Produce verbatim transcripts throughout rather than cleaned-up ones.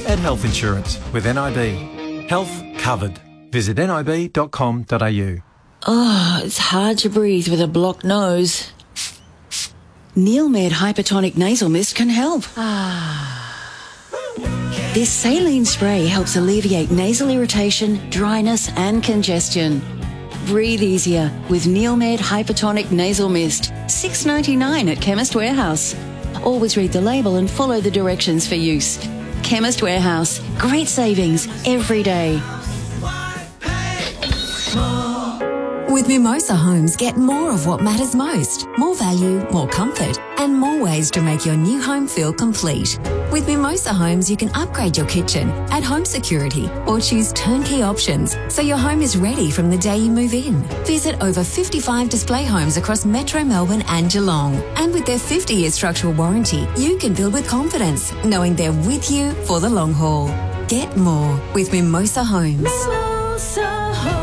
at health insurance with N I B. Health covered. Visit nib dot com dot a u. Oh, it's hard to breathe with a blocked nose. Neilmed Hypertonic Nasal Mist can help. This saline spray helps alleviate nasal irritation, dryness and congestion. Breathe easier with Neilmed Hypertonic Nasal Mist. six dollars ninety-nine at Chemist Warehouse. Always read the label and follow the directions for use. Chemist Warehouse. Great savings every day. With Mimosa Homes, get more of what matters most. More value, more comfort, and more ways to make your new home feel complete. With Mimosa Homes, you can upgrade your kitchen, add home security, or choose turnkey options so your home is ready from the day you move in. Visit over fifty-five display homes across Metro Melbourne and Geelong. And with their fifty-year structural warranty, you can build with confidence, knowing they're with you for the long haul. Get more with Mimosa Homes. Mimosa Homes.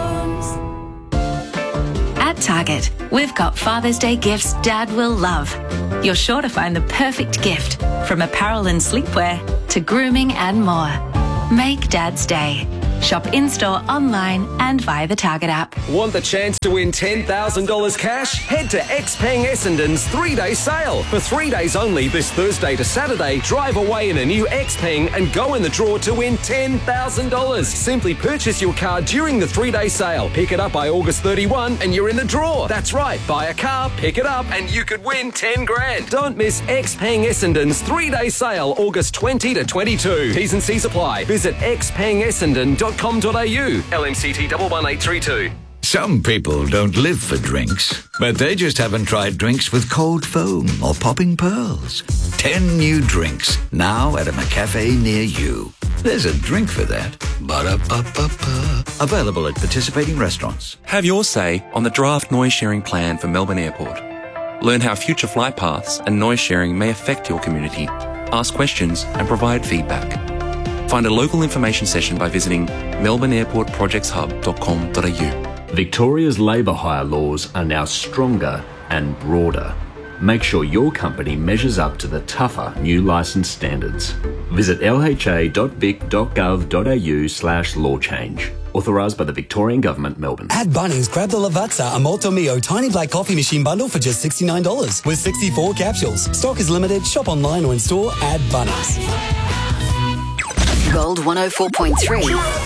At Target, we've got Father's Day gifts Dad will love. You're sure to find the perfect gift, from apparel and sleepwear to grooming and more. Make Dad's day. Shop in-store, online and via the Target app. Want the chance to win ten thousand dollars cash? Head to Xpeng Essendon's three-day sale. For three days only, this Thursday to Saturday, drive away in a new Xpeng and go in the draw to win ten thousand dollars. Simply purchase your car during the three-day sale. Pick it up by August thirty-first and you're in the draw. That's right, buy a car, pick it up and you could win ten grand. Don't miss Xpeng Essendon's three-day sale, August twentieth to twenty-second. T's and C's apply. Visit xpeng essendon dot com dot a u. L M C T one one eight three two. Some people don't live for drinks, but they just haven't tried drinks with cold foam or popping pearls. Ten new drinks, now at a McCafe near you. There's a drink for that. Ba-da-ba-ba-ba. Available at participating restaurants. Have your say on the draft noise sharing plan for Melbourne Airport. Learn how future flight paths and noise sharing may affect your community. Ask questions and provide feedback. Find a local information session by visiting melbourne airport projects hub dot com dot a u. Victoria's labour hire laws are now stronger and broader. Make sure your company measures up to the tougher new licence standards. Visit l h a dot vic dot gov dot a u slash law change. Authorised by the Victorian Government, Melbourne. At Bunnings, grab the Lavazza a Molto Mio tiny black coffee machine bundle for just sixty-nine dollars with sixty-four capsules. Stock is limited. Shop online or in store at Bunnings. Gold one oh four point three.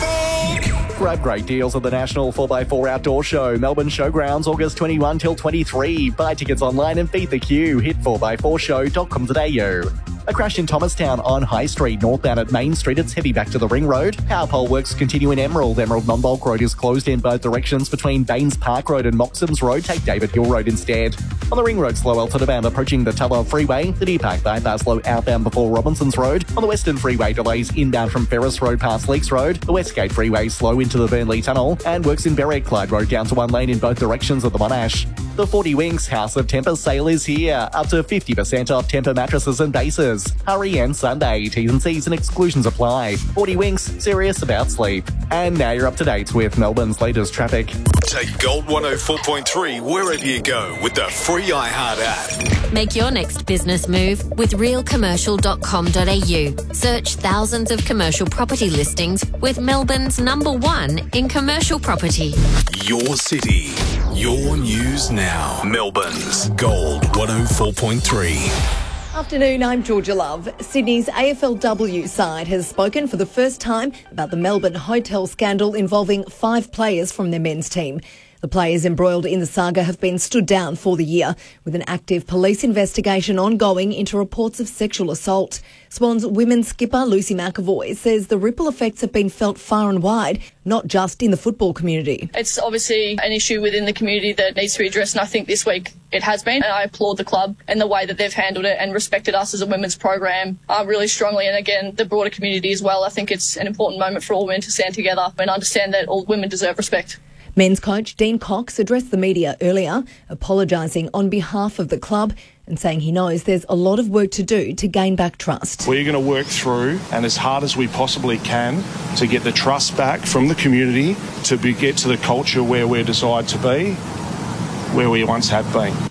Grab great deals at the National four by four Outdoor Show, Melbourne Showgrounds, August twenty-first till twenty-third. Buy tickets online and beat the queue. Hit four by four show dot com dot a u. A crash in Thomastown on High Street, northbound at Main Street. It's heavy back to the Ring Road. Power pole works continue in Emerald. Emerald Non-Bulk Road is closed in both directions between Baines Park Road and Moxham's Road. Take David Hill Road instead. On the Ring Road, slow Elton bound approaching the Tullah Freeway. The Deer Park bypass slow outbound before Robinson's Road. On the Western Freeway, delays inbound from Ferris Road past Leaks Road. The Westgate Freeway slow into the Burnley Tunnel. And works in Berwick, Clyde Road down to one lane in both directions of the Monash. The forty Winks House of Temper sale is here. Up to fifty percent off Temper mattresses and bases. Hurry and Sunday. T's and C's and exclusions apply. forty Winks, serious about sleep. And now you're up to date with Melbourne's latest traffic. Take Gold one oh four point three wherever you go with the free iHeart app. Make your next business move with real commercial dot com dot a u. Search thousands of commercial property listings with Melbourne's number one in commercial property. Your city, your news now. Melbourne's Gold one oh four point three. Afternoon, I'm Georgia Love. Sydney's A F L W side has spoken for the first time about the Melbourne hotel scandal involving five players from their men's team. The players embroiled in the saga have been stood down for the year, with an active police investigation ongoing into reports of sexual assault. Swans women's skipper Lucy McAvoy says the ripple effects have been felt far and wide, not just in the football community. It's obviously an issue within the community that needs to be addressed, and I think this week it has been. And I applaud the club and the way that they've handled it and respected us as a women's program uh, really strongly. And again, the broader community as well. I think it's an important moment for all women to stand together and understand that all women deserve respect. Men's coach Dean Cox addressed the media earlier, apologising on behalf of the club and saying he knows there's a lot of work to do to gain back trust. We're going to work through and as hard as we possibly can to get the trust back from the community to be, get to the culture where we're desired to be, where we once have been.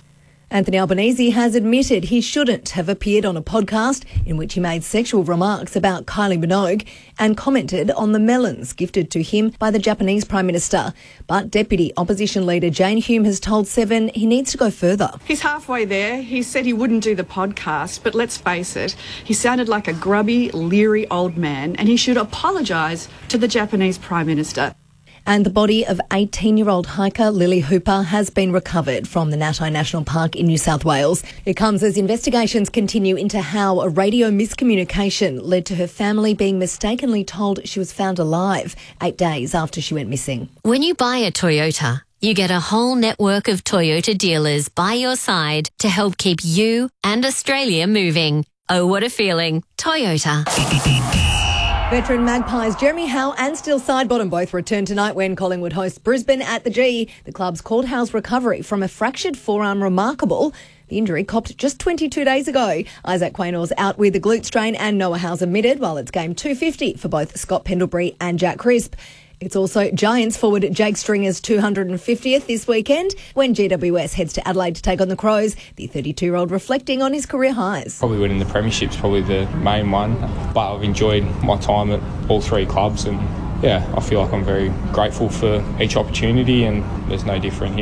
Anthony Albanese has admitted he shouldn't have appeared on a podcast in which he made sexual remarks about Kylie Minogue and commented on the melons gifted to him by the Japanese Prime Minister. But Deputy Opposition Leader Jane Hume has told Seven he needs to go further. He's halfway there. He said he wouldn't do the podcast, but let's face it, he sounded like a grubby, leery old man, and he should apologise to the Japanese Prime Minister. And the body of eighteen-year-old hiker Lily Hooper has been recovered from the Natai National Park in New South Wales. It comes as investigations continue into how a radio miscommunication led to her family being mistakenly told she was found alive eight days after she went missing. When you buy a Toyota, you get a whole network of Toyota dealers by your side to help keep you and Australia moving. Oh, what a feeling. Toyota. Veteran Magpies Jeremy Howe and Steele Sidebottom both return tonight when Collingwood hosts Brisbane at the G. The club's called Howe's recovery from a fractured forearm remarkable. The injury copped just twenty-two days ago. Isaac Quaynor's out with a glute strain and Noah Howe's admitted, while it's game two fifty for both Scott Pendlebury and Jack Crisp. It's also Giants forward Jake Stringer's two hundred fiftieth this weekend when G W S heads to Adelaide to take on the Crows. The thirty-two-year-old reflecting on his career highs. Probably winning the premiership's probably the main one, but I've enjoyed my time at all three clubs, and yeah, I feel like I'm very grateful for each opportunity, and there's no different here.